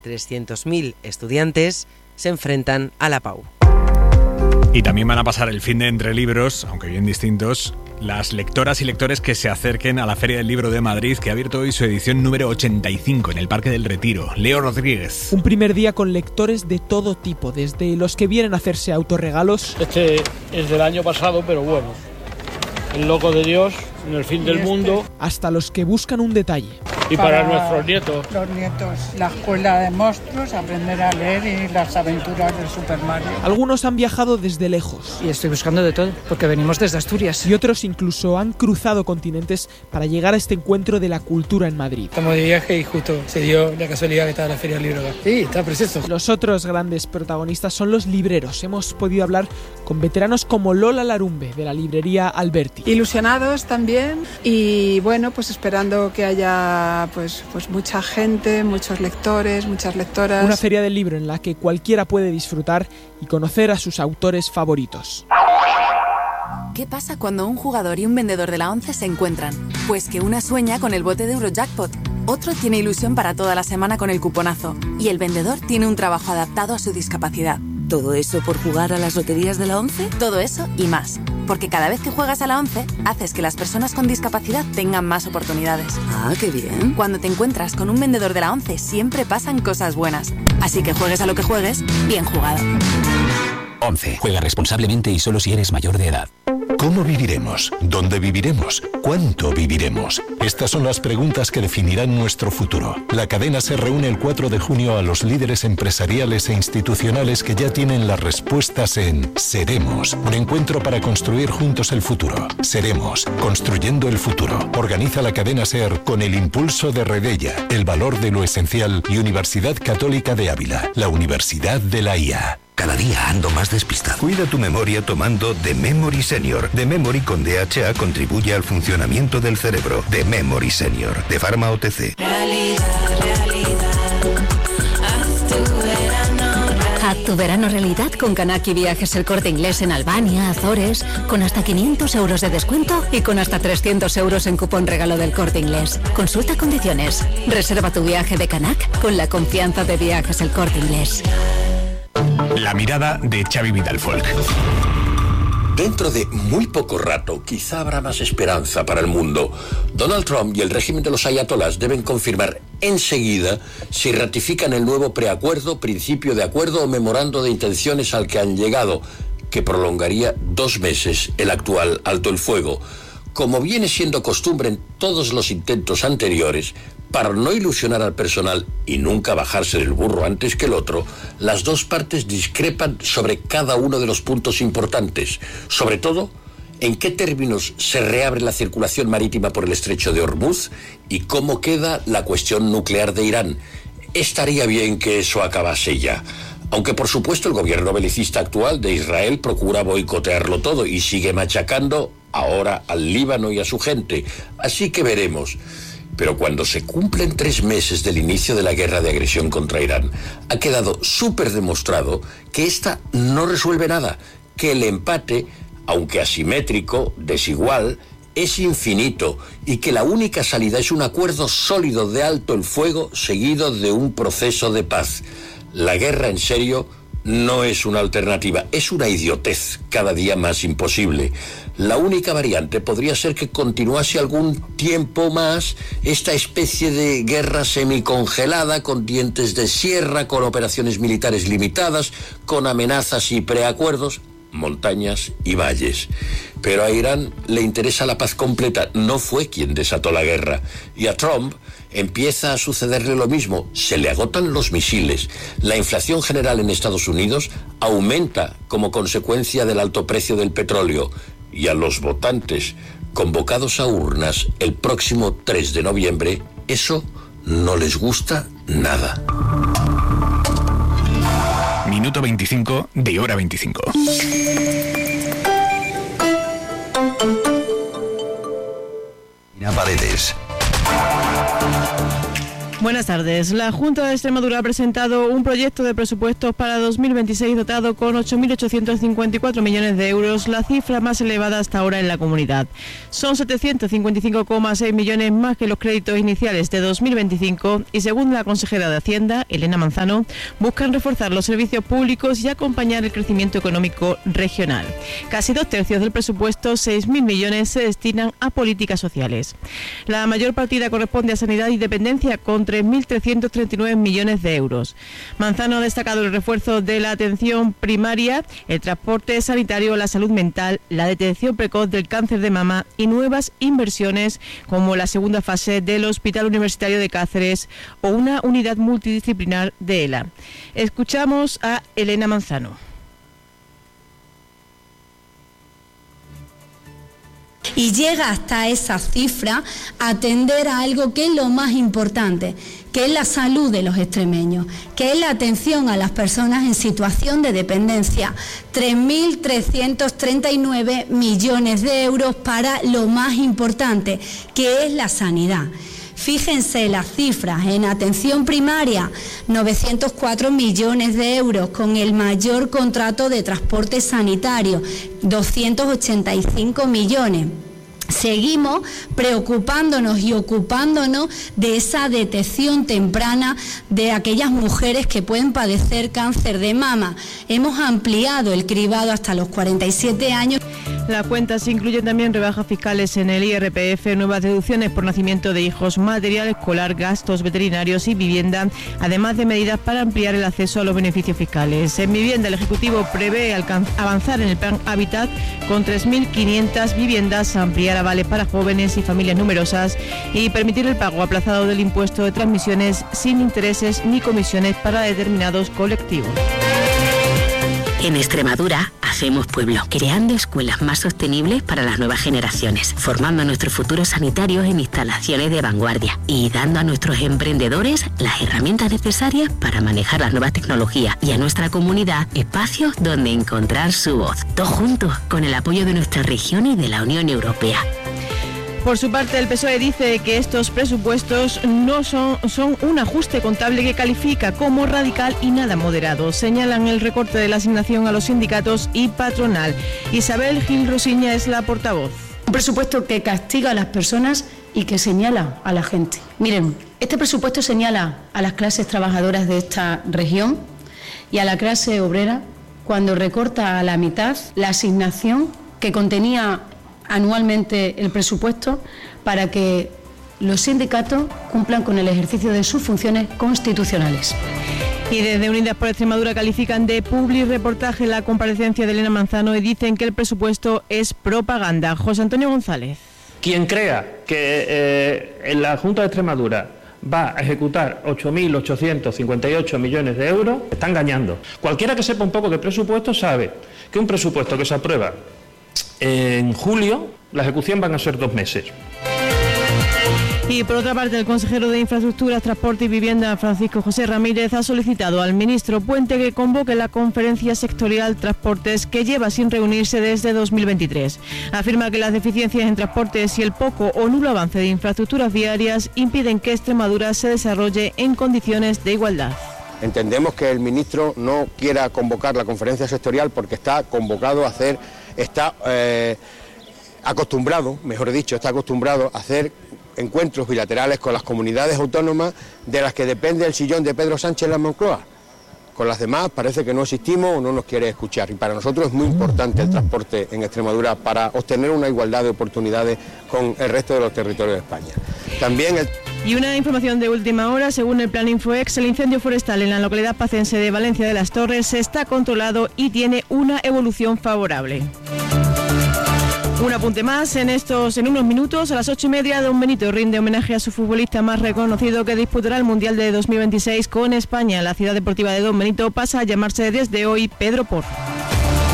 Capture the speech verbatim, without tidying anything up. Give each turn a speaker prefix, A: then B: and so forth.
A: trescientos mil estudiantes se enfrentan a la Pau.
B: Y también van a pasar el fin de entre libros, aunque bien distintos, las lectoras y lectores que se acerquen a la Feria del Libro de Madrid, que ha abierto hoy su edición número ochenta y cinco en el Parque del Retiro. Leo Rodríguez.
C: Un primer día con lectores de todo tipo, desde los que vienen a hacerse autorregalos.
D: Este es del año pasado, pero bueno, El Loco de Dios, en el fin del este. mundo.
C: Hasta los que buscan un detalle.
D: Y para, para nuestros nietos.
E: Los nietos, la escuela de monstruos, aprender a leer y las aventuras del Super Mario.
C: Algunos han viajado desde lejos.
F: Y estoy buscando de todo, porque venimos desde Asturias.
C: Y otros incluso han cruzado continentes para llegar a este encuentro de la cultura en Madrid.
G: Estamos de viaje y justo se dio la casualidad que estaba la Feria del Libro acá. Sí, está precioso.
C: Los otros grandes protagonistas son los libreros. Hemos podido hablar con veteranos como Lola Larumbe, de la librería Alberti.
H: Ilusionados también y bueno, pues esperando que haya Pues, pues mucha gente, muchos lectores, muchas lectoras.
C: Una feria del libro en la que cualquiera puede disfrutar y conocer a sus autores favoritos.
I: ¿Qué pasa cuando un jugador y un vendedor de la ONCE se encuentran? Pues que una sueña con el bote de Eurojackpot, otro tiene ilusión para toda la semana con el cuponazo y el vendedor tiene un trabajo adaptado a su discapacidad. ¿Todo eso por jugar a las loterías de la ONCE? Todo eso y más. Porque cada vez que juegas a la ONCE, haces que las personas con discapacidad tengan más oportunidades.
J: Ah, qué bien.
I: Cuando te encuentras con un vendedor de la ONCE, siempre pasan cosas buenas. Así que juegues a lo que juegues, bien jugado.
K: ONCE. Juega responsablemente y solo si eres mayor de edad.
L: ¿Cómo viviremos? ¿Dónde viviremos? ¿Cuánto viviremos? Estas son las preguntas que definirán nuestro futuro. La cadena se reúne el cuatro de junio a los líderes empresariales e institucionales que ya tienen las respuestas en Seremos, un encuentro para construir juntos el futuro. Seremos, construyendo el futuro. Organiza la cadena SER con el impulso de Redella, el valor de lo esencial y Universidad Católica de Ávila, la Universidad de la I A.
M: Cada día ando más despistado. Cuida tu memoria tomando The Memory Senior. The Memory con D H A contribuye al funcionamiento del cerebro. The Memory Senior, de Pharma O T C.
N: Realidad, realidad. Haz tu verano.
O: Haz tu verano realidad con Kanaki Viajes El Corte Inglés en Albania, Azores, con hasta quinientos euros de descuento y con hasta trescientos euros en cupón regalo del Corte Inglés. Consulta condiciones. Reserva tu viaje de Kanak con la confianza de Viajes El Corte Inglés.
B: La mirada de Xavi Vidal-Folk.
P: Dentro de muy poco rato, quizá habrá más esperanza para el mundo. Donald Trump y el régimen de los ayatolás deben confirmar enseguida si ratifican el nuevo preacuerdo, principio de acuerdo o memorando de intenciones al que han llegado, que prolongaría dos meses el actual alto el fuego. Como viene siendo costumbre en todos los intentos anteriores, para no ilusionar al personal y nunca bajarse del burro antes que el otro, las dos partes discrepan sobre cada uno de los puntos importantes, sobre todo en qué términos se reabre la circulación marítima por el estrecho de Hormuz y cómo queda la cuestión nuclear de Irán. Estaría bien que eso acabase ya. Aunque por supuesto el gobierno belicista actual de Israel procura boicotearlo todo y sigue machacando ahora al Líbano y a su gente. Así que veremos. Pero cuando se cumplen tres meses del inicio de la guerra de agresión contra Irán, ha quedado súper demostrado que esta no resuelve nada, que el empate, aunque asimétrico, desigual, es infinito y que la única salida es un acuerdo sólido de alto el fuego seguido de un proceso de paz. La guerra en serio no es una alternativa, es una idiotez cada día más imposible. La única variante podría ser que continuase algún tiempo más esta especie de guerra semicongelada con dientes de sierra, con operaciones militares limitadas, con amenazas y preacuerdos, montañas y valles. Pero a Irán le interesa la paz completa, no fue quien desató la guerra. Y a Trump empieza a sucederle lo mismo, se le agotan los misiles, la inflación general en Estados Unidos aumenta como consecuencia del alto precio del petróleo y a los votantes convocados a urnas el próximo tres de noviembre, eso no les gusta nada.
B: Minuto veinticinco de Hora veinticinco.
M: Paredes.
J: Buenas tardes. La Junta de Extremadura ha presentado un proyecto de presupuestos para dos mil veintiséis dotado con ocho mil ochocientos cincuenta y cuatro millones de euros, la cifra más elevada hasta ahora en la comunidad. Son setecientos cincuenta y cinco coma seis millones más que los créditos iniciales de dos mil veinticinco y, según la consejera de Hacienda, Elena Manzano, buscan reforzar los servicios públicos y acompañar el crecimiento económico regional. Casi dos tercios del presupuesto, seis mil millones, se destinan a políticas sociales. La mayor partida corresponde a sanidad y dependencia, con tres mil trescientos treinta y nueve millones de euros. Manzano ha destacado el refuerzo de la atención primaria, el transporte sanitario, la salud mental, la detección precoz del cáncer de mama y nuevas inversiones como la segunda fase del Hospital Universitario de Cáceres o una unidad multidisciplinar de ELA. Escuchamos a Elena Manzano.
Q: Y llega hasta esa cifra atender a algo que es lo más importante, que es la salud de los extremeños, que es la atención a las personas en situación de dependencia. tres mil trescientos treinta y nueve millones de euros para lo más importante, que es la sanidad. Fíjense las cifras: en atención primaria, novecientos cuatro millones de euros, con el mayor contrato de transporte sanitario, doscientos ochenta y cinco millones. Seguimos preocupándonos y ocupándonos de esa detección temprana de aquellas mujeres que pueden padecer cáncer de mama. Hemos ampliado el cribado hasta los cuarenta y siete años.
J: La cuenta se incluyen también rebajas fiscales en el I R P F, nuevas deducciones por nacimiento de hijos, material escolar, gastos veterinarios y vivienda, además de medidas para ampliar el acceso a los beneficios fiscales. En vivienda, el Ejecutivo prevé avanzar en el Plan Hábitat con tres mil quinientas viviendas, ampliar avales para jóvenes y familias numerosas y permitir el pago aplazado del impuesto de transmisiones sin intereses ni comisiones para determinados colectivos.
R: En Extremadura hacemos pueblo, creando escuelas más sostenibles para las nuevas generaciones, formando a nuestros futuros sanitarios en instalaciones de vanguardia y dando a nuestros emprendedores las herramientas necesarias para manejar las nuevas tecnologías y a nuestra comunidad espacios donde encontrar su voz. Todos juntos, con el apoyo de nuestra región y de la Unión Europea.
J: Por su parte, el P S O E dice que estos presupuestos no son, son un ajuste contable que califica como radical y nada moderado. Señalan el recorte de la asignación a los sindicatos y patronal. Isabel Gil Rosiña es la portavoz.
S: Un presupuesto que castiga a las personas y que señala a la gente. Miren, este presupuesto señala a las clases trabajadoras de esta región y a la clase obrera cuando recorta a la mitad la asignación que contenía anualmente el presupuesto para que los sindicatos cumplan con el ejercicio de sus funciones constitucionales.
J: Y desde Unidas por Extremadura califican de publireportaje la comparecencia de Elena Manzano y dicen que el presupuesto es propaganda. José Antonio González.
T: Quien crea que eh, en la Junta de Extremadura va a ejecutar ocho mil ochocientos cincuenta y ocho millones de euros, está engañando. Cualquiera que sepa un poco de presupuesto sabe que un presupuesto que se aprueba en julio, la ejecución van a ser dos meses.
J: Y por otra parte, el consejero de Infraestructuras, Transporte y Vivienda, Francisco José Ramírez, ha solicitado al ministro Puente que convoque la conferencia sectorial Transportes, que lleva sin reunirse desde dos mil veintitrés. Afirma que las deficiencias en transportes y el poco o nulo avance de infraestructuras viarias impiden que Extremadura se desarrolle en condiciones de igualdad.
U: Entendemos que el ministro no quiera convocar la conferencia sectorial porque está convocado a hacer, está eh, acostumbrado, mejor dicho, está acostumbrado a hacer encuentros bilaterales con las comunidades autónomas de las que depende el sillón de Pedro Sánchez en la Moncloa. Con las demás parece que no existimos o no nos quiere escuchar. Y para nosotros es muy importante el transporte en Extremadura para obtener una igualdad de oportunidades con el resto de los territorios de España. También el...
J: Y una información de última hora: según el plan Infoex, el incendio forestal en la localidad pacense de Valencia de las Torres está controlado y tiene una evolución favorable. Un apunte más: en estos, en unos minutos, a las ocho y media, Don Benito rinde homenaje a su futbolista más reconocido que disputará el Mundial de dos mil veintiséis con España. La ciudad deportiva de Don Benito pasa a llamarse desde hoy Pedro Porro.